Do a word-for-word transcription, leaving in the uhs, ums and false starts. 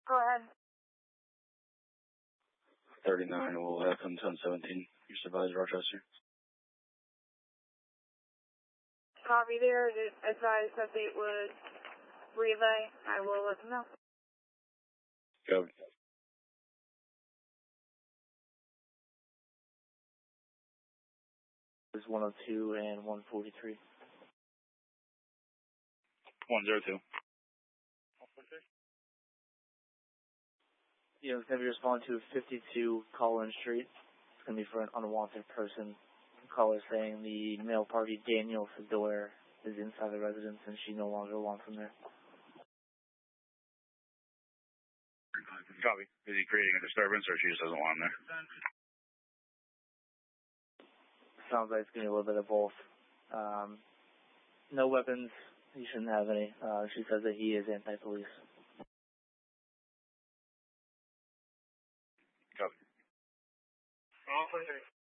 Go ahead. thirty-nine will F M ten seventeen. Your supervisor, Rochester. Copy there. Advise update was relay. I will let them know. Copy. Is one oh two and one forty-three. one oh two. Yeah, it's going to be responding to fifty-two Collins Street. It's going to be for an unwanted person. Caller saying the male party Daniel Fedor is inside the residence and she no longer wants him there. Copy. Is he creating a disturbance or she just doesn't want him there? Sounds like it's going to be a little bit of both. Um, no weapons. He shouldn't have any. Uh, she says that he is anti-police. Copy.